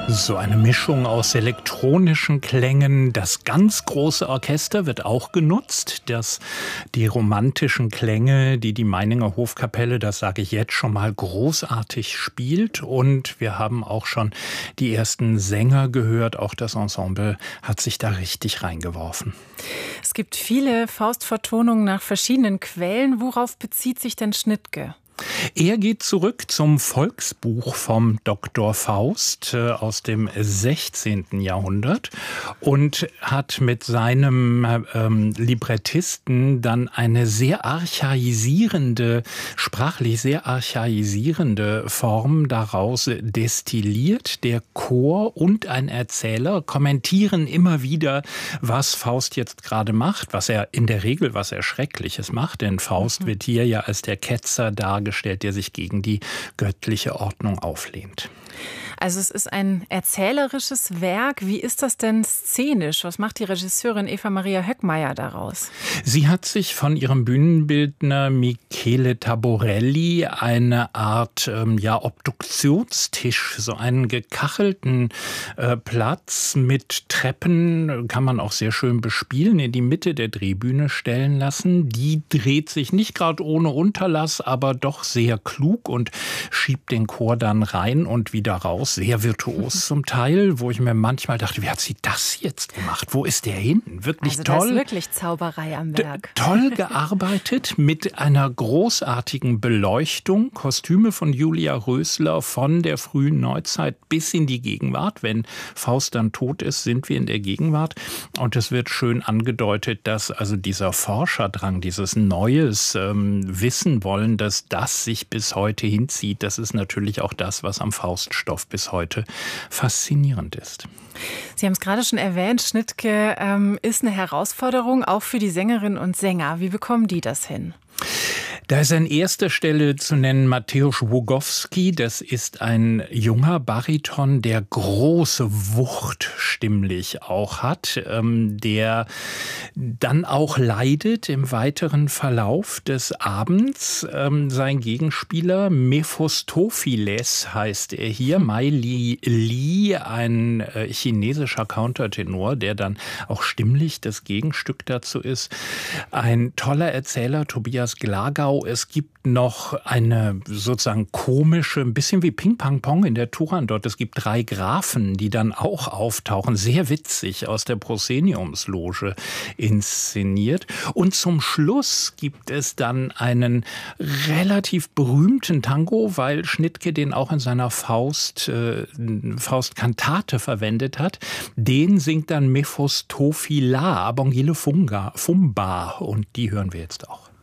So eine Mischung aus elektronischen Klängen. Das ganz große Orchester wird auch genutzt. Die romantischen Klänge, die Meininger Hofkapelle, das sage ich jetzt schon mal, großartig spielt. Und wir haben auch schon die ersten Sänger gehört. Auch das Ensemble hat sich da richtig reingeworfen. Es gibt viele Faustvertonungen nach verschiedenen Quellen. Worauf bezieht sich denn Schnittke? Er geht zurück zum Volksbuch vom Dr. Faust aus dem 16. Jahrhundert und hat mit seinem Librettisten dann eine sprachlich sehr archaisierende Form daraus destilliert. Der Chor und ein Erzähler kommentieren immer wieder, was Faust jetzt gerade macht, was er Schreckliches macht, denn Faust wird hier ja als der Ketzer dargestellt, der sich gegen die göttliche Ordnung auflehnt. Also es ist ein erzählerisches Werk. Wie ist das denn szenisch? Was macht die Regisseurin Eva-Maria Höckmeier daraus? Sie hat sich von ihrem Bühnenbildner Michele Taborelli eine Art Obduktionstisch, so einen gekachelten Platz mit Treppen, kann man auch sehr schön bespielen, in die Mitte der Drehbühne stellen lassen. Die dreht sich nicht gerade ohne Unterlass, aber doch sehr klug und schiebt den Chor dann rein und wieder raus. Sehr virtuos zum Teil, wo ich mir manchmal dachte, wie hat sie das jetzt gemacht? Wo ist der hin? Wirklich also toll. Da ist wirklich Zauberei am Werk. Toll gearbeitet mit einer großartigen Beleuchtung. Kostüme von Julia Rösler von der frühen Neuzeit bis in die Gegenwart. Wenn Faust dann tot ist, sind wir in der Gegenwart. Und es wird schön angedeutet, dass also dieser Forscherdrang, dieses neues Wissen wollen, dass das sich bis heute hinzieht, das ist natürlich auch das, was am Fauststoff bis heute faszinierend ist. Sie haben es gerade schon erwähnt, Schnittke ist eine Herausforderung, auch für die Sängerinnen und Sänger. Wie bekommen die das hin? Da ist an erster Stelle zu nennen Mateusz Ługowski. Das ist ein junger Bariton, der große Wucht stimmlich auch hat, der dann auch leidet im weiteren Verlauf des Abends. Sein Gegenspieler Mephistopheles heißt er hier, Mai Li, ein chinesischer Countertenor, der dann auch stimmlich das Gegenstück dazu ist. Ein toller Erzähler, Tobias Glagau. Es gibt noch eine sozusagen komische, ein bisschen wie Ping-Pong-Pong in der Turandot. Es gibt 3 Grafen, die dann auch auftauchen. Sehr witzig, aus der Proszeniumsloge inszeniert. Und zum Schluss gibt es dann einen relativ berühmten Tango, weil Schnittke den auch in seiner Faust-Kantate verwendet hat. Den singt dann Mephistophela, Abongile Fumba. Und die hören wir jetzt auch.